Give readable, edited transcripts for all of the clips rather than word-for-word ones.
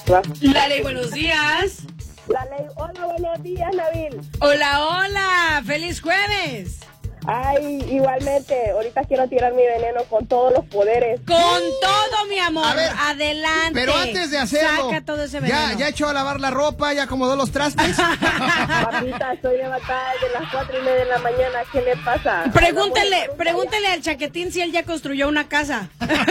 La Ley, buenos días. La Ley, hola, buenos días, Nabil. Hola, hola, feliz jueves. Ay, igualmente, ahorita quiero tirar mi veneno con todos los poderes. Con todo, mi amor, A ver, adelante. Pero antes de hacerlo, saca todo ese veneno. ¿Ya echó a lavar la ropa? ¿Ya acomodó los trastes? Papita, estoy levantada desde las 4:30 de la mañana, ¿qué le pasa? Pregúntele al chaquetín si él ya construyó una casa.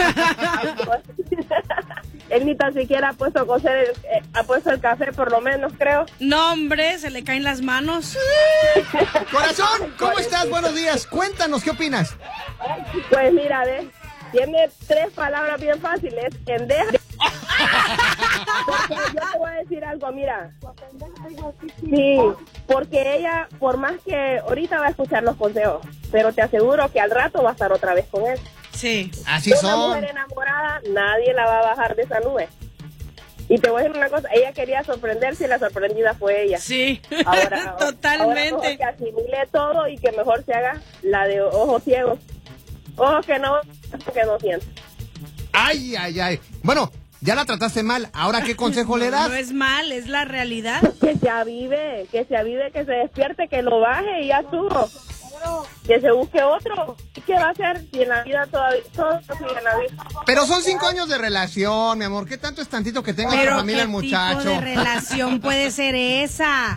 Él ni tan siquiera ha puesto a cocer ha puesto el café, por lo menos, creo. No, hombre, se le caen las manos. Corazón, ¿cómo estás? Buenos días. Cuéntanos, ¿qué opinas? Pues mira, ¿ves? Tiene 3 palabras bien fáciles. Endeja. Porque yo te voy a decir algo, mira. Sí, porque ella, por más que ahorita va a escuchar los consejos, pero te aseguro que al rato va a estar otra vez con él. Sí. Así Una son. mujer enamorada, nadie la va a bajar de esa nube. Y te voy a decir una cosa, ella quería sorprenderse y la sorprendida fue ella. Sí, Ahora totalmente. Ahora mejor que asimile todo y que mejor se haga la de ojos ciegos. Ojos que no sienten. Ay, ay, ay. Bueno, ya la trataste mal. ¿Ahora qué consejo le das? No es mal, es la realidad. Que se avive, que se despierte, que lo baje y ya estuvo. Que se busque otro. ¿Y qué va a hacer si en la vida todo sigue en la vida? Pero son 5 años de relación, mi amor. ¿Qué tanto es tantito que tenga Pero su familia el ¿qué muchacho? tipo de relación puede ser esa?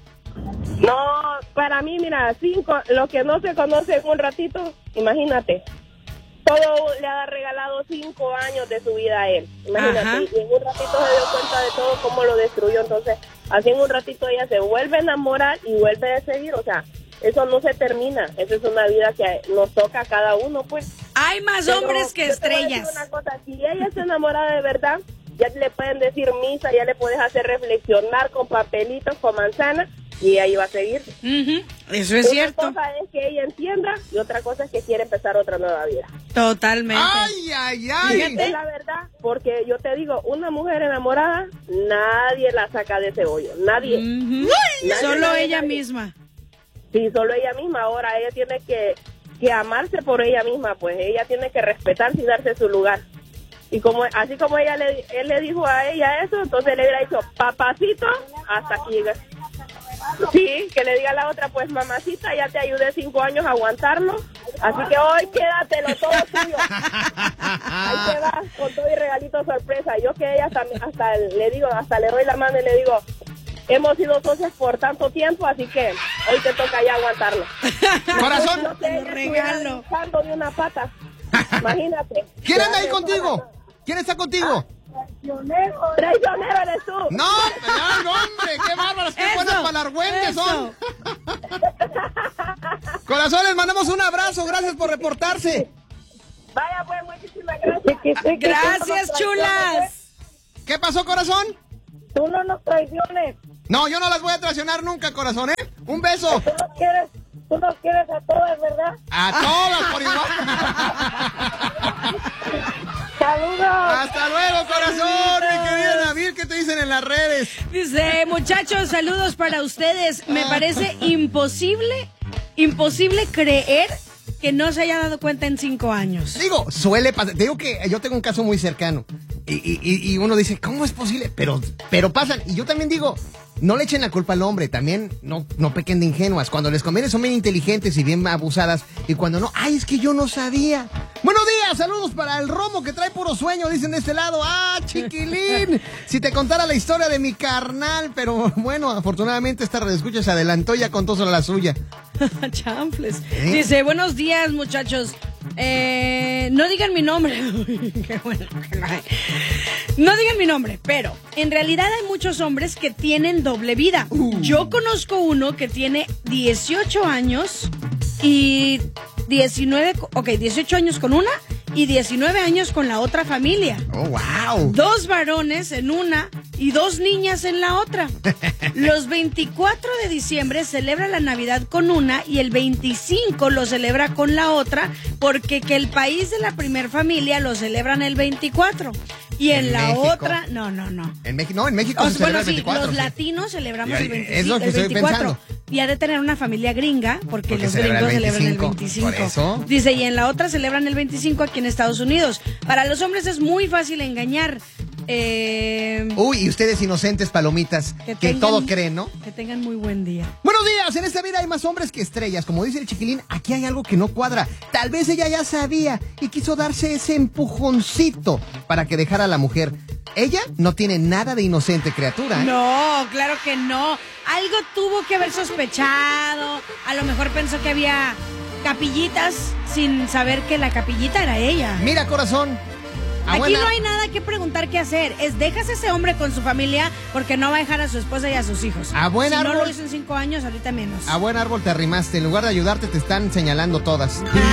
No, para mí, mira, 5, lo que no se conoce en un ratito, imagínate. Todo le ha regalado 5 años de su vida a él. Imagínate, Ajá. y en un ratito se dio cuenta de todo cómo lo destruyó. Entonces, así en un ratito ella se vuelve a enamorar y vuelve a seguir. O sea, eso no se termina. Eso es una vida que nos toca a cada uno, pues. Hay más Pero hombres que yo te voy a decir estrellas. una cosa, si ella está enamorada de verdad, ya le pueden decir misa, ya le puedes hacer reflexionar con papelitos, con manzana, y ahí va a seguir. Ujú, eso es cierto. Una cosa es que ella entienda y otra cosa es que quiere empezar otra nueva vida. Totalmente. Ay, ay, ay. Es la verdad, porque yo te digo, una mujer enamorada, nadie la saca de ese hoyo, nadie. Ujú. Nadie, Solo nadie, ella nadie. misma. Sí, solo ella misma. Ahora ella tiene que amarse por ella misma, pues ella tiene que respetarse y darse su lugar. Y así como él le dijo a ella eso, entonces le hubiera dicho, papacito, hasta aquí llegas. Sí, que le diga a la otra, pues mamacita, ya te ayudé 5 años a aguantarlo, así que hoy quédatelo todo tuyo. Ahí te vas con todo y regalito sorpresa. Yo que ella hasta le digo, hasta le doy la mano y le digo, hemos sido socios por tanto tiempo, así que hoy te toca ya aguantarlo. Corazón. No sé, Lo regalo. pisando de una pata. Imagínate. ¿Quién anda ahí contigo? ¿Quién está contigo? Traicionero eres tú. No, no, hombre, qué bárbaros, qué Eso, buenas palargüentes son. eso. Corazón, les mandamos un abrazo, gracias por reportarse. Vaya, pues, muchísimas gracias. Gracias, chulas. ¿Qué pasó, corazón? Tú no nos traiciones. No, yo no las voy a traicionar nunca, corazón, ¿eh? Un beso. Tú nos quieres a todas, ¿verdad? A todas por igual. Saludos. Hasta luego, corazón, mi querida Nabil, ¿qué te dicen en las redes? Dice, muchachos, saludos para ustedes. Me parece imposible creer que no se haya dado cuenta en 5 años. Digo, suele pasar. Te digo que yo tengo un caso muy cercano. Y uno dice, ¿cómo es posible? Pero pasan. Y yo también digo, no le echen la culpa al hombre. También no pequen de ingenuas. Cuando les conviene son bien inteligentes y bien abusadas. Y cuando no, ay, es que yo no sabía. Buenos días, saludos para el Romo que trae puro sueño, dicen de este lado. Ah, chiquilín. Si te contara la historia de mi carnal. Pero bueno, afortunadamente esta redescucha se adelantó y ya contó sobre la suya. Chanfles. Dice, buenos días, muchachos. No digan mi nombre. Qué bueno. No digan mi nombre, pero en realidad hay muchos hombres que tienen doble vida. Yo conozco uno que tiene 18 años y 18 años con una y 19 años con la otra familia. Oh, wow. 2 varones en una y 2 niñas en la otra. Los 24 de diciembre celebra la Navidad con una y el 25 lo celebra con la otra, porque que el país de la primer familia lo celebran el 24 y en la México. otra no. En México se celebra Bueno, el sí, 24. los sí. latinos celebramos el 25, Es lo que el estoy 24. pensando. Y ha de tener una familia gringa, porque los celebra gringos el celebran el 25. 25. Por eso. Dice, y en la otra celebran el 25 aquí en Estados Unidos. Para los hombres es muy fácil engañar. Uy, y ustedes inocentes palomitas, que todo creen, ¿no? Que tengan muy buen día. Buenos días, en esta vida hay más hombres que estrellas. Como dice el chiquilín, aquí hay algo que no cuadra. Tal vez ella ya sabía y quiso darse ese empujoncito para que dejara a la mujer. Ella no tiene nada de inocente, criatura, ¿eh? No, claro que no. Algo tuvo que haber sospechado. A lo mejor pensó que había capillitas sin saber que la capillita era ella. Mira, corazón. Aquí no hay nada que preguntar qué hacer. Dejas a ese hombre con su familia porque no va a dejar a su esposa y a sus hijos. A buen árbol. No lo hizo en 5 años, ahorita menos. A buen árbol te arrimaste. En lugar de ayudarte, te están señalando todas.